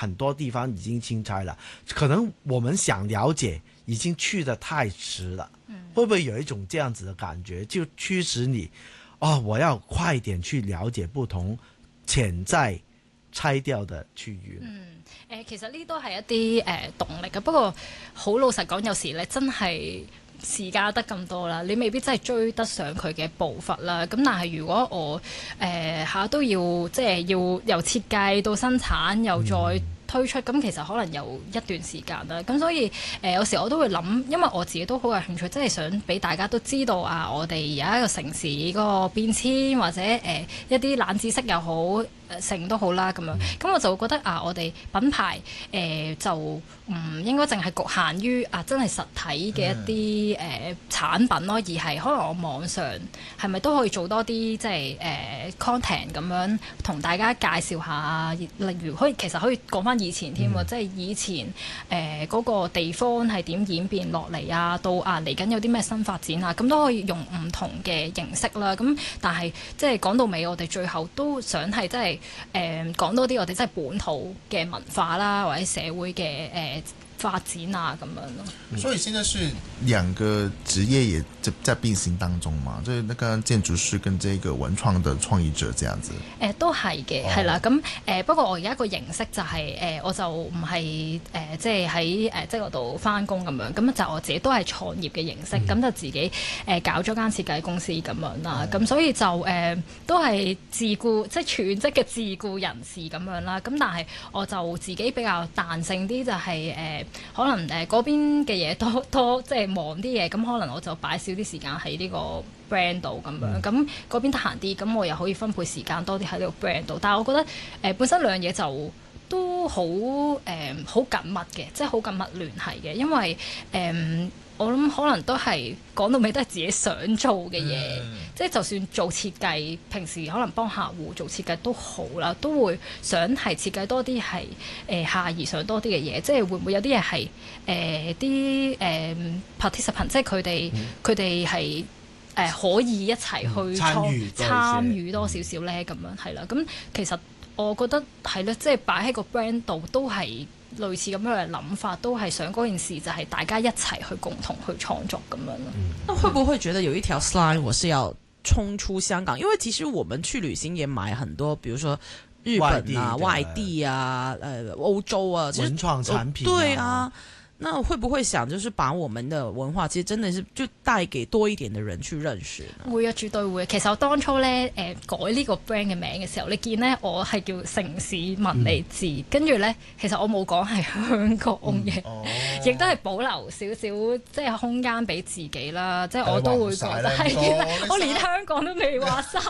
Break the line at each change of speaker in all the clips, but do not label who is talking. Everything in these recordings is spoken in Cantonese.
很多地方已經清拆了，可能我們想了解已經去得太遲了，會不會有一種這樣子的感覺，就驅使你我要快點去了解不同潛在拆掉的區域？
其實呢都係一啲動力嘅，不過好老實講，有時咧真係時間得咁多啦，你未必真係追得上佢嘅步伐啦。咁但係如果我下都要即係要由設計到生產又再推出，咁其實可能有一段時間啦。咁所以有時我都會諗，因為我自己都好有興趣，即係想俾大家都知道我哋而家一個城市嗰個變遷，或者一啲冷知識又好。成都好啦咁樣，咁我就會覺得我哋品牌就唔應該淨係局限於真係實體嘅一啲產品咯，而係可能我網上係咪都可以做多啲即係content 咁樣同大家介紹下，例如其實可以講翻以前添喎，即係以前嗰個地方係點演變落嚟到嚟緊有啲咩新發展咁都可以用唔同嘅形式啦。咁但係即係講到尾，我哋最後都想係即係講多啲我哋真係本土嘅文化啦，或者社會嘅發展咁樣咯。
所以現在是兩個職業也在並行當中嘛，就是那個建築師跟這個文創的創意者這樣子。
都係嘅，係啦。咁不過我而家個形式就係我就唔係即係喺即係嗰度返工咁樣，咁就我自己都係創業嘅形式，咁就自己搞咗間設計公司咁樣啦。咁所以就都係自僱，即係全職嘅自僱人士咁樣啦。咁但係我就自己比較彈性啲，就係可能嗰邊嘅嘢多即係忙啲嘢，咁可能我就擺少啲時間喺呢個 brand 度咁樣，咁嗰邊得閒啲，咁我又可以分配時間多啲喺呢個 brand 度。但係我覺得本身兩樣嘢就都好好緊密嘅，即係好緊密聯繫嘅，因為我諗可能都係講到尾都係自己想做嘅嘢，即係就算做設計，平時可能幫客戶做設計都好啦，都會想係設計多啲係下而上多啲嘅嘢，即係會唔會有啲嘢係啲participant，即係佢哋係可以一齊去參與多少少咧，咁樣係啦。咁其實我覺得係咧，即係擺喺個 brand 度都係類似咁樣嘅諗法，都係想嗰件事就係大家一齊去共同去創作咁樣咯。
那會不會覺得有一條 slide 我是要衝出香港？因為其實我們去旅行也買很多，比如說日本外地歐洲啊，
文創產品
對啊。那會不會想就是把我們的文化其實真的是就帶給多一點的人去認識呢？
會啊，絕對會。其實我當初咧改呢個 brand 嘅名嘅時候，你見咧我係叫城市文理智，跟住咧其實我冇講係香港嘅，亦都係保留少少即係空間俾自己啦。即係我都會覺得係，我連香港都未話晒。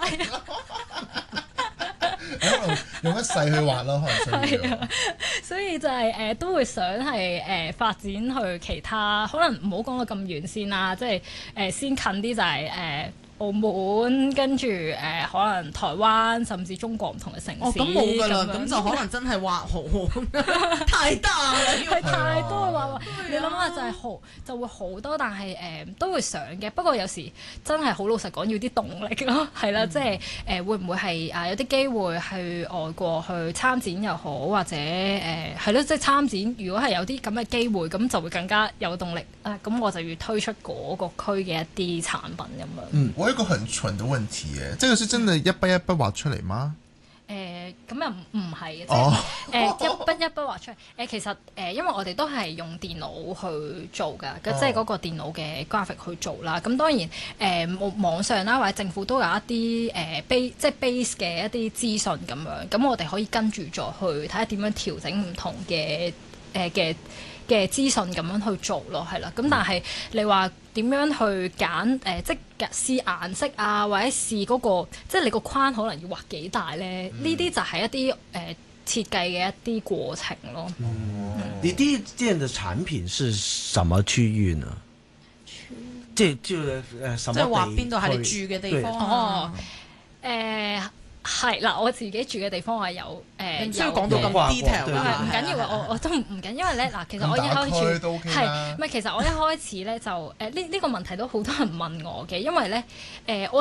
用一世去畫咯，可能需要。
所以就係都會想係發展去其他，可能唔好講到咁遠先啦，即係先近啲就係澳門，跟住可能台灣，甚至中國唔同嘅城市。
咁冇㗎啦，咁就可能真係畫好太大啦，
係太多畫。你諗下就係就會好多，但係都會想嘅。不過有時真係好老實講，要啲動力咯，係啦，即係會唔會係有啲機會去外國去參展又好，或者係咯，即係參展。如果係有啲咁嘅機會，咁就會更加有動力咁我就要推出嗰個區嘅一啲產品咁樣。
我有一個很蠢的問題嘅，這個是真的一筆一筆畫出嚟嗎？
咁又唔係嘅，即係一筆一筆畫出嚟。其實因為我哋都係用電腦去做㗎，即係嗰個電腦嘅 graphic 去做啦。咁當然網上啦或者政府都有一啲即係 base 嘅一啲資訊咁樣。咁我哋可以跟住再去睇下點樣調整唔同嘅資訊咁樣去做咯，係啦。咁但係你話點樣去揀即係試顏色或者試嗰個，即係你個框可能要畫幾大咧？呢啲就係一啲設計嘅一啲過程咯。
你第一件嘅產品是什麼區域呢？即係
話邊度係你住嘅地方？
係嗱，我自己住嘅地方係有
需要講到咁 detail
唔緊要，我都唔緊，因為咧嗱，其實我一開始係唔係？其實我一開始咧就呢個問題都好多人問我嘅，因為咧我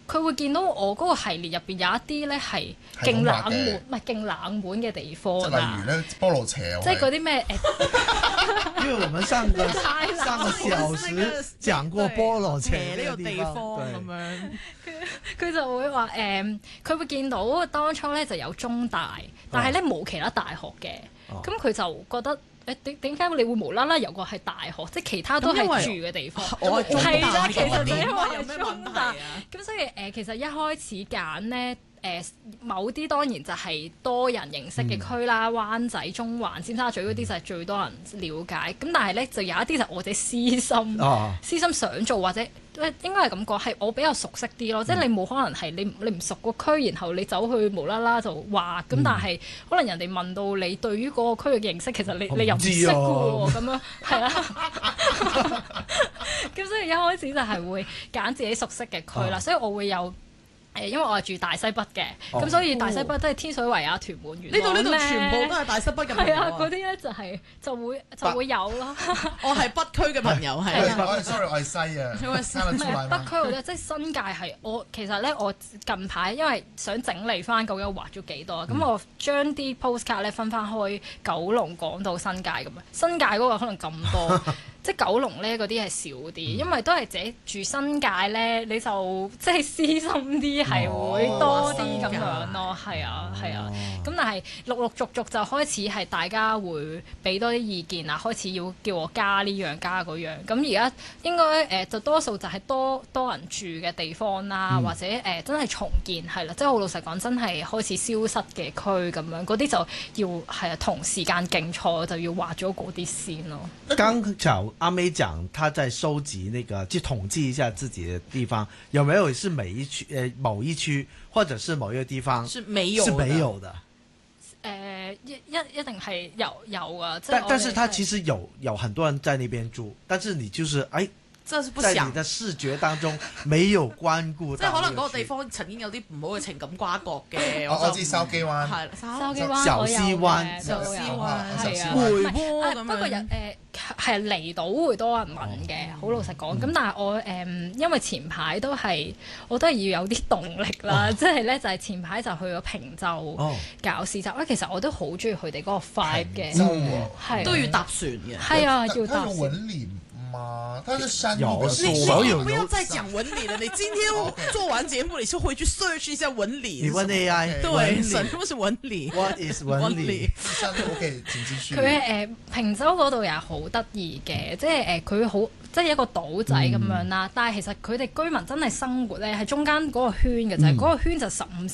佢會見到我嗰個系列入邊有一啲咧係勁冷門，唔係勁冷門嘅地方
例如咧菠蘿斜，
即係嗰啲咩
因為我們上個小時講過菠蘿斜呢個地方咁樣，
佢就會話佢會見到當初咧就有中大，但係咧冇其他大學嘅，咁佢就覺得。點解你會無啦啦有個係大學，即係其他都係住嘅地方？係啦，其實就因為係中大，咁所以其實一開始揀咧。某啲當然就係多人認識嘅區啦，灣仔、中環、尖沙咀嗰啲就係最多人了解。咁但係咧就有一啲就我哋私心想做，或者應該係咁講，係我比較熟悉啲咯。即係你冇可能係你唔熟個區，然後你走去無啦啦就話咁，但係可能人哋問到你對於嗰個區嘅認識，其實你又唔識嘅喎，咁樣係啊。咁所以一開始就係會揀自己熟悉嘅區啦，所以我會有。因為我係住大西北嘅，咁所以大西北都係天水圍啊、屯門、元朗呢度全部都係大西北嘅朋友。係啊，嗰啲咧就會有咯。我係北區嘅朋友，係啊。
sorry， 我係西啊。
北區或者即係新界係我其實咧，我近排因為想整理翻究竟我畫咗幾多，咁我將啲 postcard 咧分翻開九龍、港島、新界咁樣。新界嗰個可能咁多。即係九龍咧嗰啲係少啲，因為都係自己住新界咧，你就即係私心啲係會多啲咁樣咯，係啊係啊。咁但係陸陸續續就開始係大家會俾多啲意見啊，開始要叫我加呢樣加嗰樣。咁而家應該就多數就係多人住嘅地方啦，或者真係重建係啦，即係好老實講，真係開始消失嘅區咁樣，嗰啲就要係啊同時間競賽，就要畫咗嗰啲先咯。
阿妹講，他在收集那個，去統計一下自己的地方，有沒有是某一區，或者是某一個地方是沒有的？
一定係有啊！
但是他其實有很多人在那邊住，但是你就是在你的視覺當中沒有關顧到，
即係可能嗰個地方曾經有啲唔好嘅情感瓜葛嘅。
我知筲箕灣，
係筲箕灣、
小西灣、
小西灣係啊，
梅窩咁樣。
不過係離島會多人問嘅，好老實講。咁但係我因為前排我都係要有啲動力啦，即係咧就係前排就去咗平洲搞市集。其實我都好中意佢哋嗰個 vibe 嘅，係
都要搭船嘅。
係啊，要搭船。
嗎？它是山
有
不要再講紋理了。你今天做完節目，你就回去 search 一下紋理。
你問 AI，
對，什麼是紋理
？What is 紋理？
佢平洲嗰度又係好得意嘅，即係佢好即係一個島仔咁樣啦。但係其實佢哋居民真係生活咧，係中間嗰個圈嘅啫，嗰個圈就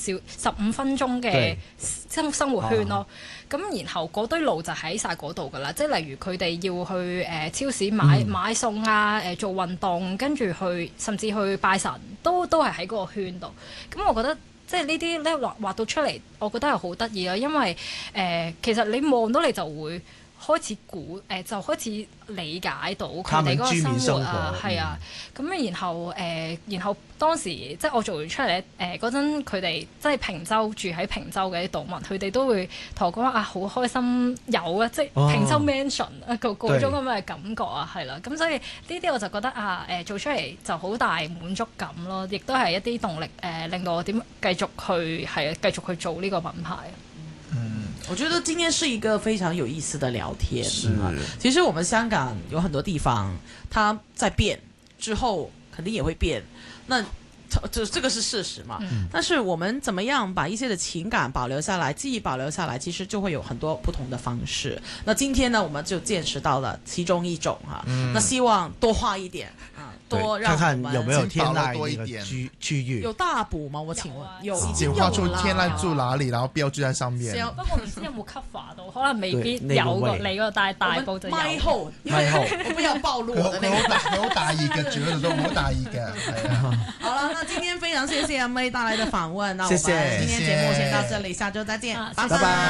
15分鐘嘅生活圈咯。咁然後嗰堆路就喺晒嗰度噶啦，即係例如佢哋要去超市買餸啊，做運動，跟住甚至去拜神，都係喺嗰個圈度。咁我覺得即係呢啲咧畫到出嚟，我覺得係好得意啊，因為其實你望到你就會開始就開始理解到佢哋嗰個生活啊，係啊，咁然後當時即係我做完出嚟咧，嗰陣佢哋即係平洲住喺平洲嘅啲島民，佢哋都會同我講話好開心有啊，即係平洲 mansion 嗰種咁嘅感覺啊，係啦，咁所以呢啲我就覺得做出嚟就好大滿足感咯，亦都係一啲動力令到我點繼續去做呢個品牌。
我覺得今天是一個非常有意思的聊天。其實我們香港有很多地方，它在變之後肯定也會變，那這個是事實嘛。但是我們怎麼樣把一些的情感保留下來，記憶保留下來，其實就會有很多不同的方式。那今天呢，我們就見識到了其中一種哈。那希望多畫一點多讓
看看有沒有天籟多一點區域
有大補嗎？我請問有已經
畫出天籟住哪裡，然後標誌在上面。
不過唔知有冇 cover 到，可能未必有個你個大埔就有。
咪號，我不要暴露我的那個。
好大意嘅，絕對都好大意嘅。
好了，那今天非常謝謝阿妹帶來的訪問，那我們今天節目先到這裡，下週再見，拜拜。